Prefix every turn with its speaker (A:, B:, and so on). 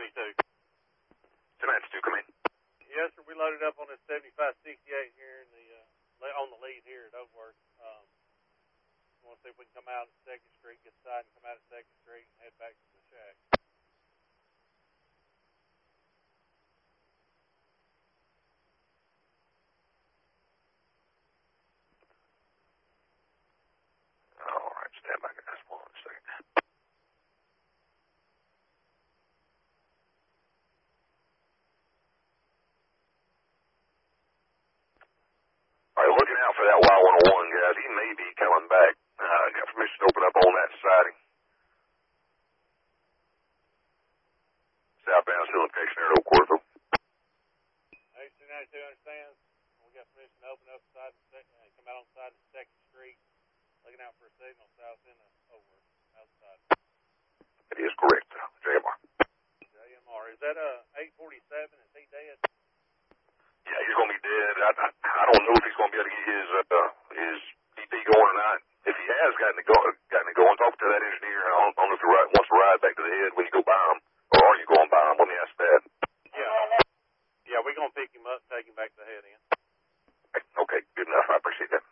A: 22.
B: Command 2, come in.
A: Yes, sir. We loaded up on this 7568 here in the on the lead here at Oakworth. Want to see if we can come out at 2nd Street, get the side and come out at 2nd Street and head back to the shack.
B: All right, stand by, guys. 1 second. All right, looking out for that Y101, guys. He may be coming back. Got permission to open up on that siding. Southbound still location there at Oakworth.
A: AC92 understands. We got permission to open up side and come out on the side of 2nd Street. Looking out for a signal south into Oakworth, outside.
B: That is correct, JMR.
A: JMR. Is that 847? Is he dead?
B: Yeah, he's going to be dead. I don't know if he's going to be able to get his DP going or not. If he has gotten it going, talk to that engineer. I don't know if he wants to ride back to the head when you go by him, or are you going by him? Let me ask that.
A: Yeah, we're going to pick him up, take him back to the head in.
B: Okay, good enough. I appreciate that.